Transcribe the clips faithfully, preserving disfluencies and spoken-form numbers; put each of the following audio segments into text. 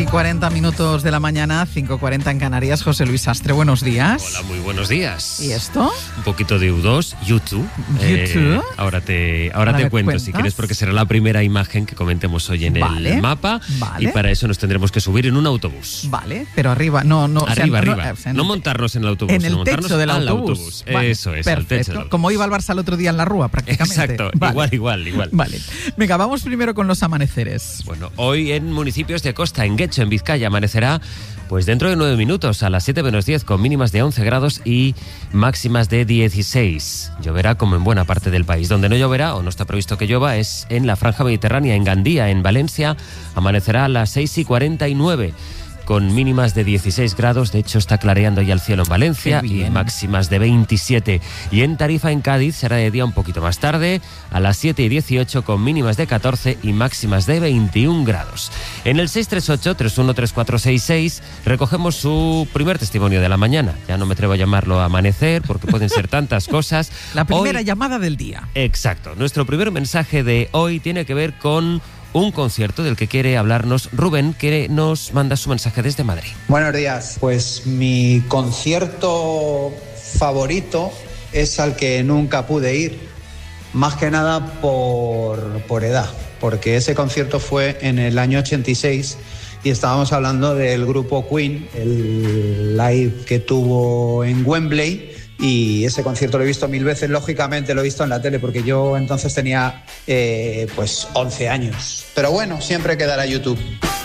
cuarenta minutos de la mañana, cinco cuarenta en Canarias. José Luis Sastre, buenos días. Hola, muy buenos días. ¿Y esto? Un poquito de U dos, YouTube. ¿YouTube? Eh, ahora te, ahora ¿Ahora te me cuento, cuentas? si quieres, porque será la primera imagen que comentemos hoy en Vale, el mapa. vale. Y para eso nos tendremos que subir en un autobús. Vale, pero arriba, no, no. o sea, Arriba, no, arriba. o sea, No montarnos en el autobús, En sino el montarnos techo del al autobús. autobús. Vale, Eso es, perfecto. al techo del autobús. Como iba el Barça el otro día en la Rúa, prácticamente. Exacto, Vale. igual, igual, igual. Vale. Venga, vamos primero con los amaneceres. Bueno, hoy en municipios de costa, en Guecho, en Vizcaya, amanecerá pues dentro de nueve minutos, a las siete menos diez, con mínimas de once grados y máximas de dieciséis. Lloverá como en buena parte del país. Donde no lloverá, o no está previsto que llueva, es en la franja mediterránea, en Gandía, en Valencia. Amanecerá a las seis y cuarenta y nueve. Con mínimas de dieciséis grados, de hecho está clareando ya el cielo en Valencia, y máximas de veintisiete. Y en Tarifa, en Cádiz, será de día un poquito más tarde, a las siete y dieciocho, con mínimas de catorce y máximas de veintiún grados. En el seis tres ocho, tres uno tres cuatro seis seis recogemos su primer testimonio de la mañana. Ya no me atrevo a llamarlo amanecer, porque pueden ser tantas cosas. La primera Hoy, llamada del día. Exacto. Nuestro primer mensaje de hoy tiene que ver con un concierto del que quiere hablarnos Rubén, que nos manda su mensaje desde Madrid. Buenos días. Pues mi concierto favorito es al que nunca pude ir, más que nada por, por edad, porque ese concierto fue en el año ochenta y seis y estábamos hablando del grupo Queen, el live que tuvo en Wembley. Y ese concierto lo he visto mil veces, lógicamente lo he visto en la tele, porque yo entonces tenía eh, pues once años. Pero bueno, siempre quedará YouTube.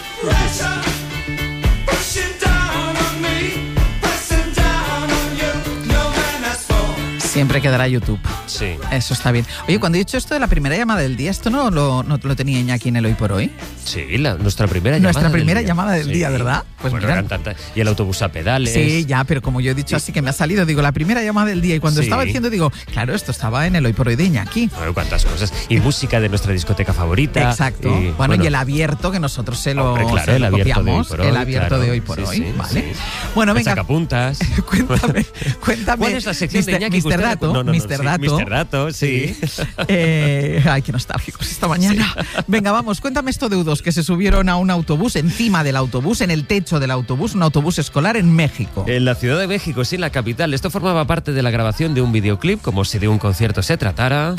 Siempre quedará YouTube. Sí. Eso está bien. Oye, cuando he dicho esto de la primera llamada del día, ¿esto no lo, no lo tenía Iñaki en el Hoy por Hoy? Sí, la, nuestra primera Nuestra llamada primera del día. llamada del Sí. día, ¿verdad? Pues bueno, mira. eran tantas. Y el autobús a pedales. Sí, ya, pero como yo he dicho así que me ha salido, digo, la primera llamada del día. Y cuando Sí. estaba diciendo, digo, claro, esto estaba en el Hoy por Hoy de Iñaki. Bueno, cuántas cosas. Y música de nuestra discoteca favorita. Exacto. Y, bueno, bueno, y el abierto, que nosotros se lo, hombre, claro, se el lo abierto de Hoy copiamos. por Hoy, el abierto claro. de Hoy por Sí, Hoy. sí, Vale. sí. Bueno, El venga. sacapuntas. cuéntame, cuéntame. ¿Cuál es la sección de mister Iñaki? que mister usted Dato. recu- no, no, no, mister sí, Dato. mister Dato, sí. Eh, ay, qué nostálgicos esta mañana. Sí. Venga, vamos, cuéntame esto de U dos, que se subieron a un autobús, encima del autobús, en el techo del autobús, un autobús escolar en México. En la Ciudad de México, sí, en la capital. Esto formaba parte de la grabación de un videoclip, como si de un concierto se tratara.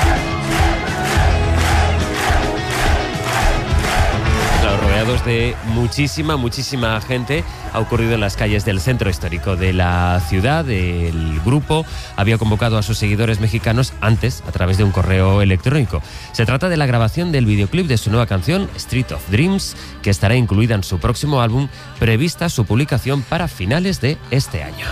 Claro, rodeados de muchísima, muchísima gente. Ha ocurrido en las calles del centro histórico de la ciudad. El grupo había convocado a sus seguidores mexicanos antes a través de un correo electrónico. Se trata de la grabación del videoclip de su nueva canción, Street of Dreams, que estará incluida en su próximo álbum, prevista su publicación para finales de este año.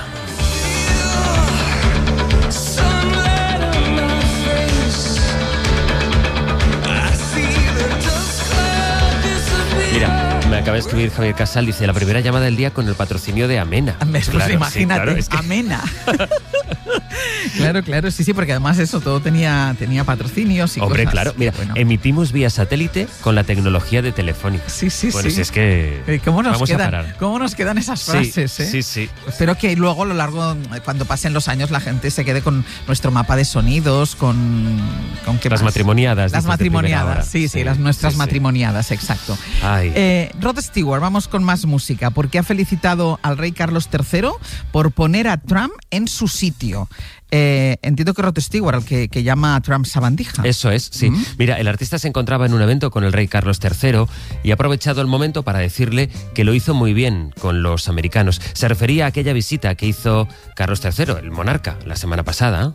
Mira, me acaba de escribir Javier Casal, dice, la primera llamada del día con el patrocinio de Amena. Pues Claro, imagínate, sí, claro, es que- Amena. Claro, claro, sí, sí, porque además eso todo tenía, tenía patrocinios y Hombre, cosas. claro, mira, Bueno. emitimos vía satélite con la tecnología de Telefónica. Sí, sí, bueno, sí. si es que Eh, ¿Cómo nos, vamos quedan, a parar. ¿Cómo nos quedan esas Sí, frases? eh? sí, sí. Espero que luego a lo largo, cuando pasen los años, la gente se quede con nuestro mapa de sonidos, con... ¿con qué Las más? matrimoniadas. Las dices, de primera matrimoniadas, hora. sí, sí, las nuestras sí, sí. matrimoniadas, exacto. Ay. Eh, Rod Stewart, vamos con más música, porque ha felicitado al rey Carlos tercero por poner a Trump en su sitio. Eh, entiendo que Rod Stewart, el que, que llama a Trump sabandija. Eso es, sí. Mm. Mira, el artista se encontraba en un evento con el rey Carlos tercero y ha aprovechado el momento para decirle que lo hizo muy bien con los americanos. Se refería a aquella visita que hizo Carlos tercero, el monarca, la semana pasada.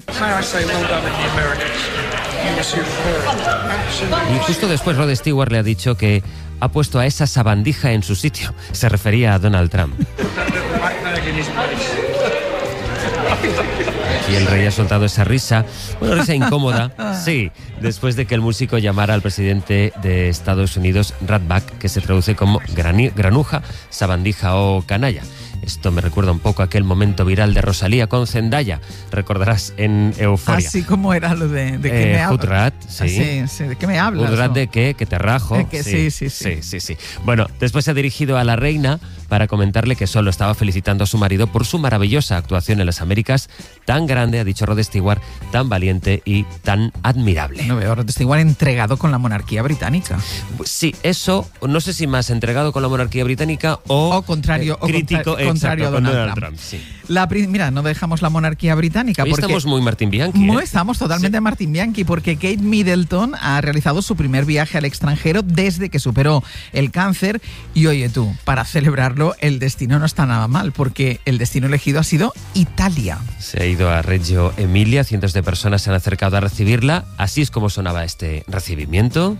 Y justo después Rod Stewart le ha dicho que ha puesto a esa sabandija en su sitio. Se refería a Donald Trump. Y el rey ha soltado esa risa, bueno, risa incómoda, sí, después de que el músico llamara al presidente de Estados Unidos Ratback, que se traduce como grani- granuja, sabandija o canalla. Esto me recuerda un poco a aquel momento viral de Rosalía con Zendaya. Recordarás en Euforia. Así como era lo de, de que eh, me hablas. Hoodrat, sí. Ah, sí, sí. ¿De qué me hablas? Hoodrat de qué, que te rajo. Eh, que sí, sí, sí. sí, sí, sí. Bueno, después se ha dirigido a la reina para comentarle que solo estaba felicitando a su marido por su maravillosa actuación en las Américas, tan grande, ha dicho Rod Stewart, tan valiente y tan admirable. No veo, Rod Stewart entregado con la monarquía británica. Sí, eso, no sé si más entregado con la monarquía británica o, o contrario, eh, crítico, o contra, contrario exacto, a Donald, Donald Trump. Trump sí. La, mira, no dejamos la monarquía británica. Hoy porque estamos muy Martín Bianchi. Muy, ¿eh? Estamos totalmente sí. Martín Bianchi, porque Kate Middleton ha realizado su primer viaje al extranjero desde que superó el cáncer. Y oye tú, para celebrarlo, el destino no está nada mal, porque el destino elegido ha sido Italia. Se ha ido a Reggio Emilia, cientos de personas se han acercado a recibirla. Así es como sonaba este recibimiento.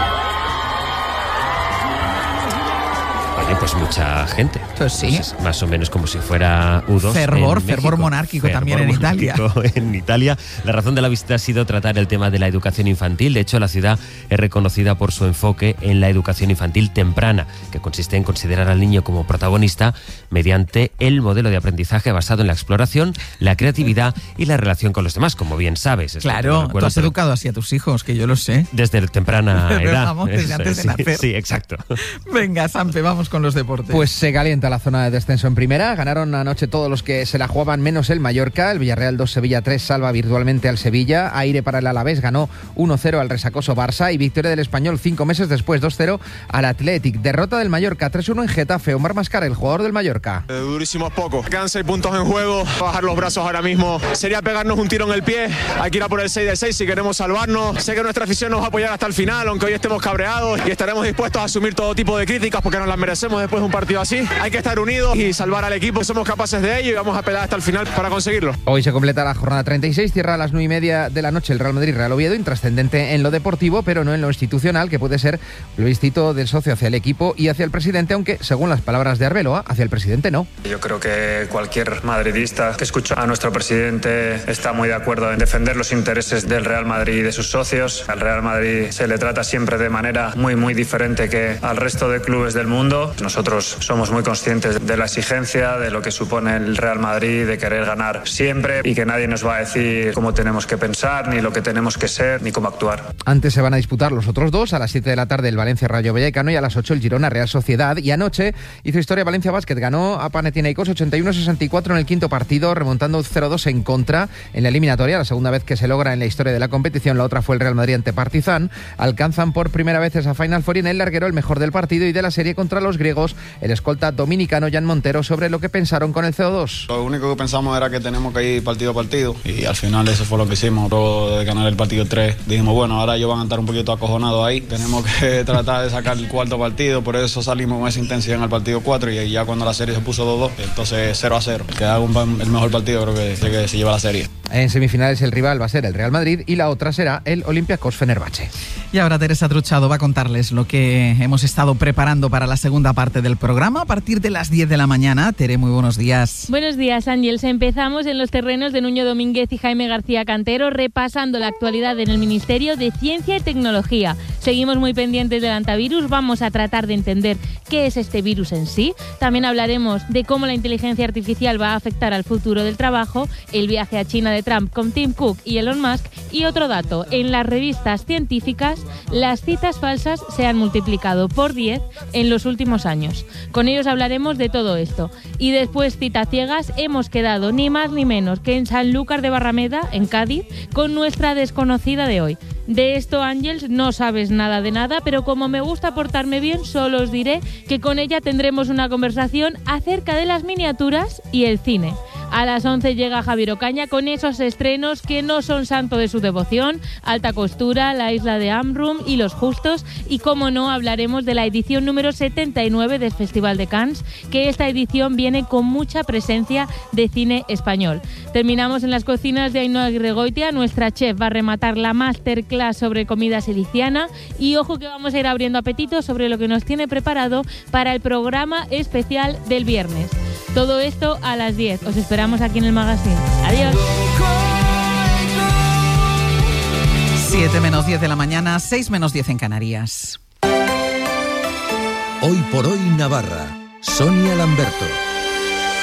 Oye, pues mucha gente. Pues sí. Pues es más o menos como si fuera U dos. Fervor, en fervor México. monárquico fervor también en Italia. En Italia. La razón de la visita ha sido tratar el tema de la educación infantil. De hecho, la ciudad es reconocida por su enfoque en la educación infantil temprana, que consiste en considerar al niño como protagonista mediante el modelo de aprendizaje basado en la exploración, la creatividad y la relación con los demás, como bien sabes. Claro, tú has educado así a tus hijos, que yo lo sé. Desde temprana edad. Vamos, desde Eso, antes de sí, nacer. Sí, exacto. Venga, Sampe, vamos con los deportes. Pues se calienta la zona de descenso en primera. Ganaron anoche todos los que se la jugaban menos el Mallorca. El Villarreal dos, Sevilla tres salva virtualmente al Sevilla. Aire para el Alavés, ganó uno cero al resacoso Barça. Y victoria del Español cinco meses después, dos cero al Athletic. Derrota del Mallorca tres uno en Getafe. Omar Mascara, el jugador del Mallorca. Eh, durísimo es poco. Quedan seis puntos en juego. Bajar los brazos ahora mismo sería pegarnos un tiro en el pie. Hay que ir a por el seis de seis si queremos salvarnos. Sé que nuestra afición nos va a apoyar hasta el final, aunque hoy estemos cabreados, y estaremos dispuestos a asumir todo tipo de críticas porque nos las merecemos después de un partido así. Hay que estar unidos y salvar al equipo. Somos capaces de ello y vamos a pelear hasta el final para conseguirlo. Hoy se completa la jornada treinta y seis. Cierra a las nueve y media de la noche el Real Madrid-Real Oviedo. Intrascendente en lo deportivo, pero no en lo institucional, que puede ser el plebiscito del socio hacia el equipo y hacia el presidente, aunque, según las palabras de Arbeloa, hacia el presidente no. Yo creo que cualquier madridista que escucha a nuestro presidente está muy de acuerdo en defender los intereses del Real Madrid y de sus socios. Al Real Madrid se le trata siempre de manera muy, muy diferente que al resto de clubes del mundo. Nosotros somos muy conscientes de la exigencia, de lo que supone el Real Madrid, de querer ganar siempre y que nadie nos va a decir cómo tenemos que pensar, ni lo que tenemos que ser, ni cómo actuar. Antes se van a disputar los otros dos, a las siete de la tarde el Valencia-Rayo Vallecano y a las ocho el Girona-Real Sociedad. Y anoche hizo historia Valencia Basket, ganó a Panathinaikos ochenta y uno a sesenta y cuatro en el quinto partido, remontando cero dos en contra en la eliminatoria, la segunda vez que se logra en la historia de la competición. La otra fue el Real Madrid ante Partizan. Alcanzan por primera vez esa Final Four y en el larguero el mejor del partido y de la serie contra los griegos, el escolta dominicano Jan Montero, sobre lo que pensaron con el C O dos. Lo único que pensamos era que tenemos que ir partido a partido y al final eso fue lo que hicimos. Luego de ganar el partido tres dijimos, bueno, ahora ellos van a estar un poquito acojonados ahí, tenemos que tratar de sacar el cuarto partido, por eso salimos con esa intensidad en el partido cuatro y ya cuando la serie se puso dos dos, entonces cero a cero, que haga un, el mejor partido creo que, que se lleva la serie. En semifinales el rival va a ser el Real Madrid y la otra será el Olympiacos Fenerbahce. Y ahora Teresa Truchado va a contarles lo que hemos estado preparando para la segunda parte del programa a partir de las diez de la mañana. Tere, muy buenos días. Buenos días, Ángels. Empezamos en los terrenos de Nuño Domínguez y Jaime García Cantero, repasando la actualidad en el Ministerio de Ciencia y Tecnología. Seguimos muy pendientes del antivirus, vamos a tratar de entender qué es este virus en sí. También hablaremos de cómo la inteligencia artificial va a afectar al futuro del trabajo, el viaje a China de Trump con Tim Cook y Elon Musk. Y otro dato, en las revistas científicas, las citas falsas se han multiplicado por diez en los últimos años. Con ellos hablaremos de todo esto. Y después, citas ciegas, hemos quedado ni más ni menos que en Sanlúcar de Barrameda, en Cádiz, con nuestra desconocida de hoy. De esto, Ángels, no sabes nada de nada, pero como me gusta portarme bien, solo os diré que con ella tendremos una conversación acerca de las miniaturas y el cine. A las once llega Javier Ocaña con esos estrenos que no son santo de su devoción: Alta Costura, La Isla de Amrum y Los Justos. Y como no, hablaremos de la edición número setenta y nueve del Festival de Cannes, que esta edición viene con mucha presencia de cine español. Terminamos en las cocinas de Ainhoa Aguirregoitia. Nuestra chef va a rematar la masterclass sobre comida siliciana. Y ojo que vamos a ir abriendo apetito sobre lo que nos tiene preparado para el programa especial del viernes. Todo esto a las diez. Os esperamos aquí en el magazine. Adiós. siete menos diez de la mañana, seis menos diez en Canarias. Hoy por hoy Navarra. Sonia Lamberto.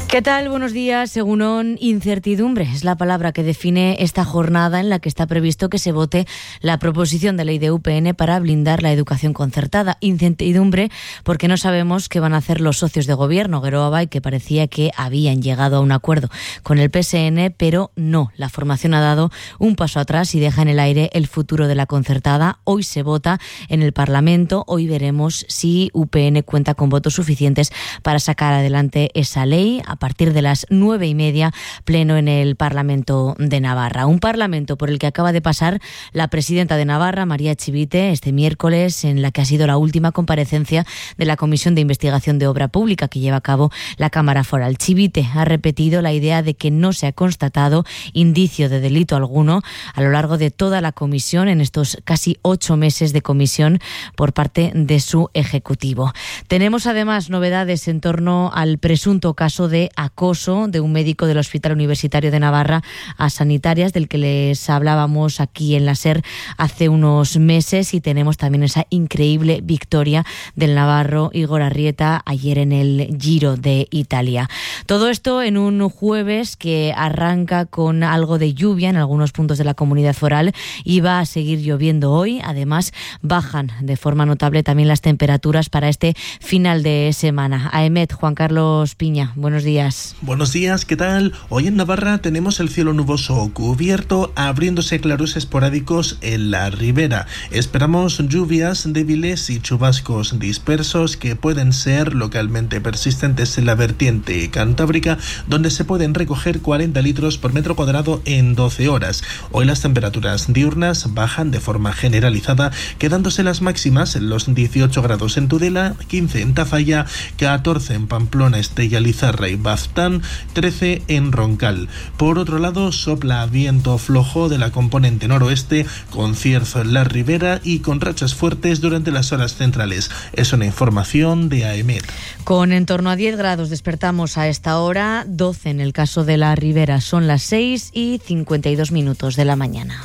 ¿Qué tal? Buenos días. Según incertidumbre es la palabra que define esta jornada en la que está previsto que se vote la proposición de ley de U P N para blindar la educación concertada. Incertidumbre porque no sabemos qué van a hacer los socios de gobierno. Geroa Bai, que parecía que habían llegado a un acuerdo con el P S N, pero no. La formación ha dado un paso atrás y deja en el aire el futuro de la concertada. Hoy se vota en el Parlamento. Hoy veremos si U P N cuenta con votos suficientes para sacar adelante esa ley. A partir de las nueve y media, pleno en el Parlamento de Navarra. Un Parlamento por el que acaba de pasar la presidenta de Navarra, María Chivite, este miércoles, en la que ha sido la última comparecencia de la Comisión de Investigación de Obra Pública que lleva a cabo la Cámara Foral. Chivite ha repetido la idea de que no se ha constatado indicio de delito alguno a lo largo de toda la comisión, en estos casi ocho meses de comisión por parte de su ejecutivo. Tenemos además novedades en torno al presunto caso de acoso de un médico del Hospital Universitario de Navarra a sanitarias, del que les hablábamos aquí en la SER hace unos meses, y tenemos también esa increíble victoria del navarro Igor Arrieta ayer en el Giro de Italia. Todo esto en un jueves que arranca con algo de lluvia en algunos puntos de la comunidad foral y va a seguir lloviendo hoy. Además, bajan de forma notable también las temperaturas para este final de semana. Aemet, Juan Carlos Piña, buenos días. Buenos días, ¿qué tal? Hoy en Navarra tenemos el cielo nuboso cubierto, abriéndose claros esporádicos en la ribera. Esperamos lluvias débiles y chubascos dispersos que pueden ser localmente persistentes en la vertiente cantábrica, donde se pueden recoger cuarenta litros por metro cuadrado en doce horas. Hoy las temperaturas diurnas bajan de forma generalizada, quedándose las máximas en los dieciocho grados en Tudela, quince en Tafalla, catorce en Pamplona, Estella, Lizarra y Baztán, trece en Roncal. Por otro lado, sopla viento flojo de la componente noroeste, con cierzo en la ribera y con rachas fuertes durante las horas centrales. Es una información de Aemet. Con en torno a diez grados despertamos a esta hora, doce en el caso de la ribera. Son las seis y cincuenta y dos minutos de la mañana.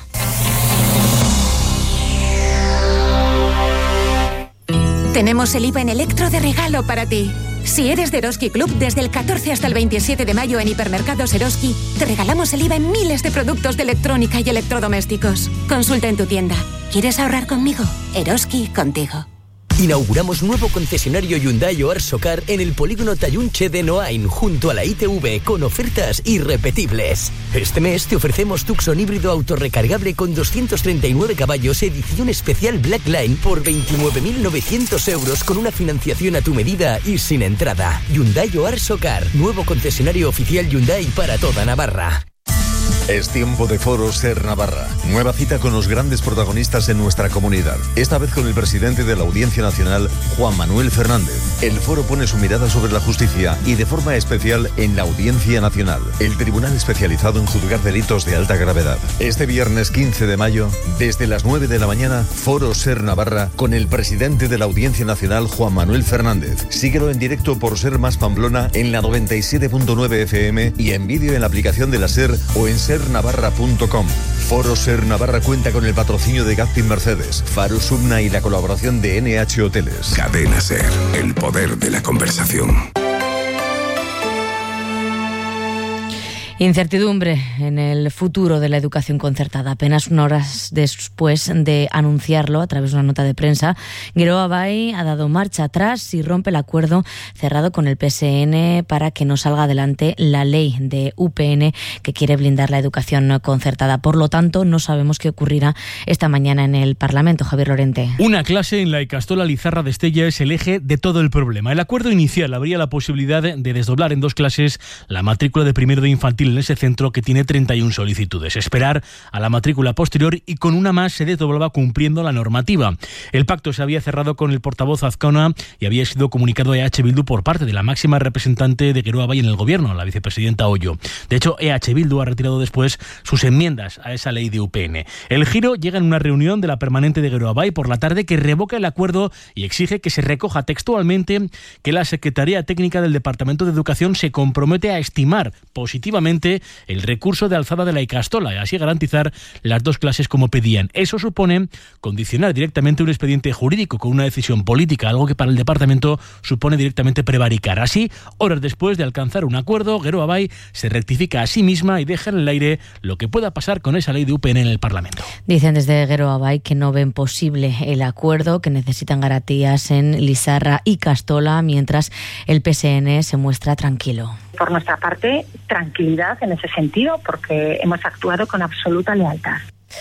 Tenemos el I V A en Electro de regalo para ti. Si eres de Eroski Club, desde el catorce hasta el veintisiete de mayo en Hipermercados Eroski, te regalamos el I V A en miles de productos de electrónica y electrodomésticos. Consulta en tu tienda. ¿Quieres ahorrar conmigo? Eroski contigo. Inauguramos nuevo concesionario Hyundai Oar Socar en el polígono Tallunche de Noain, junto a la I T V, con ofertas irrepetibles. Este mes te ofrecemos Tucson híbrido autorrecargable con doscientos treinta y nueve caballos, edición especial Black Line, por veintinueve mil novecientos euros, con una financiación a tu medida y sin entrada. Hyundai Oar Socar, nuevo concesionario oficial Hyundai para toda Navarra. Es tiempo de Foro Ser Navarra. Nueva cita con los grandes protagonistas en nuestra comunidad. Esta vez con el presidente de la Audiencia Nacional, Juan Manuel Fernández. El foro pone su mirada sobre la justicia y de forma especial en la Audiencia Nacional, el tribunal especializado en juzgar delitos de alta gravedad. Este viernes quince de mayo, desde las nueve de la mañana, Foro Ser Navarra con el presidente de la Audiencia Nacional, Juan Manuel Fernández. Síguelo en directo por Ser Más Pamplona en la noventa y siete punto nueve F M y en vídeo en la aplicación de la Ser o en ser navarra punto com. Foro Ser Navarra cuenta con el patrocinio de Gazpin Mercedes, Faro Subna y la colaboración de N H Hoteles. Cadena Ser, el poder de la conversación. Incertidumbre en el futuro de la educación concertada. Apenas unas horas después de anunciarlo a través de una nota de prensa, Geroa Bai ha dado marcha atrás y rompe el acuerdo cerrado con el P S N para que no salga adelante la ley de U P N que quiere blindar la educación concertada. Por lo tanto, no sabemos qué ocurrirá esta mañana en el Parlamento. Javier Lorente. Una clase en la Ikastola Lizarra de Estella es el eje de todo el problema. El acuerdo inicial abría la posibilidad de desdoblar en dos clases la matrícula de primero de infantil en ese centro, que tiene treinta y una solicitudes. Esperar a la matrícula posterior y con una más se desdoblaba cumpliendo la normativa. El pacto se había cerrado con el portavoz Azcona y había sido comunicado a E H Bildu por parte de la máxima representante de Geroa Bai en el gobierno, la vicepresidenta Ollo. De hecho, E H Bildu ha retirado después sus enmiendas a esa ley de U P N. El giro llega en una reunión de la permanente de Geroa Bai por la tarde que revoca el acuerdo y exige que se recoja textualmente que la Secretaría Técnica del Departamento de Educación se compromete a estimar positivamente finalmente el recurso de alzada de la ikastola y así garantizar las dos clases como pedían. Eso supone condicionar directamente un expediente jurídico con una decisión política, algo que para el departamento supone directamente prevaricar. Así, horas después de alcanzar un acuerdo, Geroa Bai se rectifica a sí misma y deja en el aire lo que pueda pasar con esa ley de U P N en el Parlamento. Dicen desde Geroa Bai que no ven posible el acuerdo, que necesitan garantías en Lizarra y Castola, mientras el P S N se muestra tranquilo. Por nuestra parte, tranquilidad en ese sentido, porque hemos actuado con absoluta lealtad.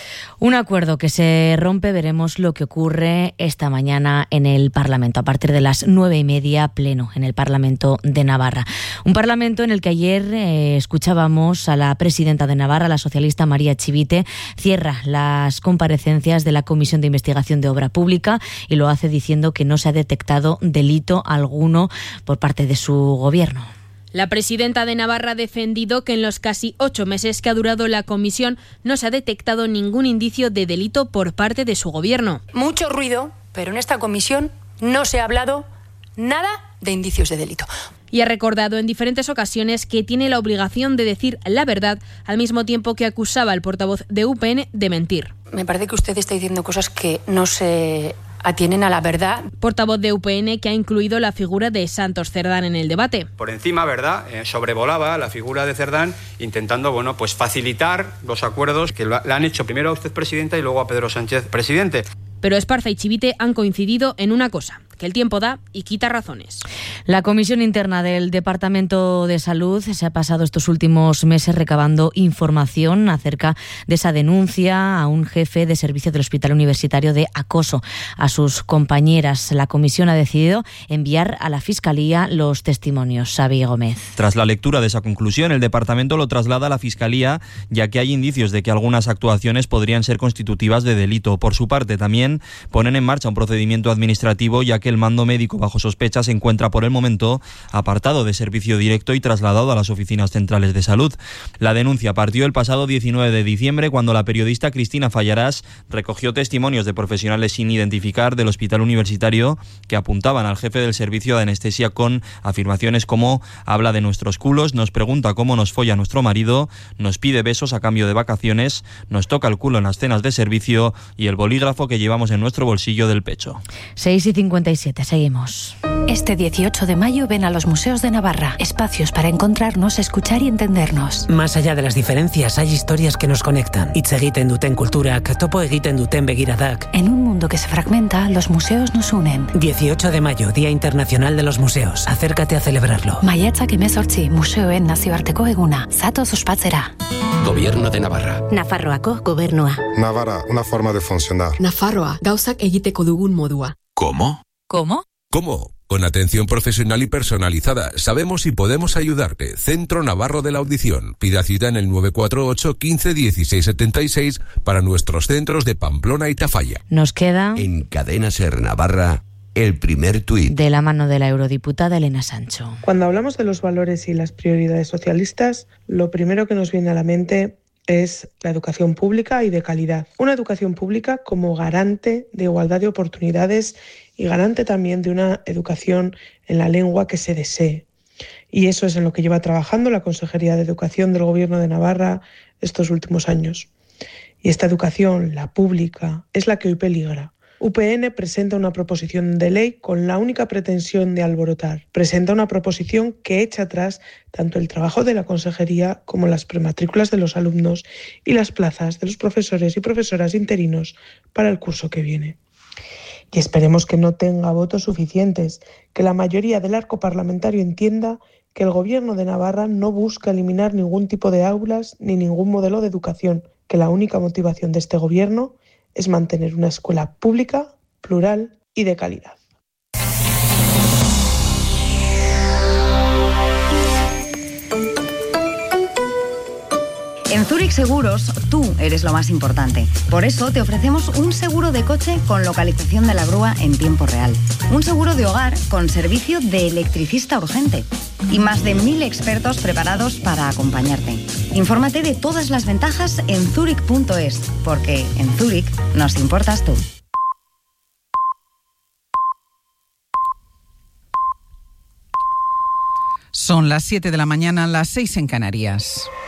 Un acuerdo que se rompe, veremos lo que ocurre esta mañana en el Parlamento, a partir de las nueve y media, pleno en el Parlamento de Navarra. Un Parlamento en el que ayer eh, escuchábamos a la presidenta de Navarra, la socialista María Chivite, cierra las comparecencias de la Comisión de Investigación de Obra Pública y lo hace diciendo que no se ha detectado delito alguno por parte de su gobierno. La presidenta de Navarra ha defendido que en los casi ocho meses que ha durado la comisión no se ha detectado ningún indicio de delito por parte de su gobierno. Mucho ruido, pero en esta comisión no se ha hablado nada de indicios de delito. Y ha recordado en diferentes ocasiones que tiene la obligación de decir la verdad, al mismo tiempo que acusaba al portavoz de U P N de mentir. Me parece que usted está diciendo cosas que no se atienen a la verdad. Portavoz de U P N que ha incluido la figura de Santos Cerdán en el debate. Por encima, ¿verdad?, eh, sobrevolaba la figura de Cerdán intentando, bueno, pues facilitar los acuerdos que le han hecho primero a usted, presidenta, y luego a Pedro Sánchez, presidente. Pero Esparza y Chivite han coincidido en una cosa, que el tiempo da y quita razones. La Comisión Interna del Departamento de Salud se ha pasado estos últimos meses recabando información acerca de esa denuncia a un jefe de servicio del Hospital Universitario de acoso a sus compañeras. La comisión ha decidido enviar a la Fiscalía los testimonios. Xavi Gómez. Tras la lectura de esa conclusión, el departamento lo traslada a la Fiscalía, ya que hay indicios de que algunas actuaciones podrían ser constitutivas de delito. Por su parte, también ponen en marcha un procedimiento administrativo, ya que el mando médico bajo sospecha se encuentra por el momento apartado de servicio directo y trasladado a las oficinas centrales de salud. La denuncia partió el pasado diecinueve de diciembre, cuando la periodista Cristina Fallarás recogió testimonios de profesionales sin identificar del Hospital Universitario que apuntaban al jefe del servicio de anestesia con afirmaciones como: habla de nuestros culos, nos pregunta cómo nos folla nuestro marido, nos pide besos a cambio de vacaciones, nos toca el culo en las cenas de servicio y el bolígrafo que llevamos en nuestro bolsillo del pecho. seis y cincuenta y siete, seguimos. Este dieciocho de mayo ven a los museos de Navarra. Espacios para encontrarnos, escuchar y entendernos. Más allá de las diferencias, hay historias que nos conectan. Hitz egiten duten kulturak, topo egiten duten begiradak. En un mundo que se fragmenta, los museos nos unen. dieciocho de mayo, Día Internacional de los Museos. Acércate a celebrarlo. Maiatzak hemezortzi, museoen nazioarteko eguna. Zatoz ospatzera. Gobierno de Navarra. Nafarroako gobernua. Navarra, una forma de funcionar. Nafarroa, gauzak egiteko dugun modua. ¿Cómo? ¿Cómo? ¿Cómo? Con atención profesional y personalizada. Sabemos y podemos ayudarte. Centro Navarro de la Audición. Pida cita en el nueve cuatro ocho, quince, dieciséis setenta y seis para nuestros centros de Pamplona y Tafalla. Nos queda... En Cadena Ser Navarra, el primer tuit. De la mano de la eurodiputada Elena Sancho. Cuando hablamos de los valores y las prioridades socialistas, lo primero que nos viene a la mente es la educación pública y de calidad. Una educación pública como garante de igualdad de oportunidades y garante también de una educación en la lengua que se desee. Y eso es en lo que lleva trabajando la Consejería de Educación del Gobierno de Navarra estos últimos años. Y esta educación, la pública, es la que hoy peligra. U P N presenta una proposición de ley con la única pretensión de alborotar. Presenta una proposición que echa atrás tanto el trabajo de la consejería como las prematrículas de los alumnos y las plazas de los profesores y profesoras interinos para el curso que viene. Y esperemos que no tenga votos suficientes, que la mayoría del arco parlamentario entienda que el Gobierno de Navarra no busca eliminar ningún tipo de aulas ni ningún modelo de educación, que la única motivación de este Gobierno es mantener una escuela pública, plural y de calidad. En Zurich Seguros, tú eres lo más importante. Por eso te ofrecemos un seguro de coche con localización de la grúa en tiempo real. Un seguro de hogar con servicio de electricista urgente. Y más de mil expertos preparados para acompañarte. Infórmate de todas las ventajas en zurich punto es, porque en Zurich nos importas tú. Son las siete de la mañana, las seis en Canarias.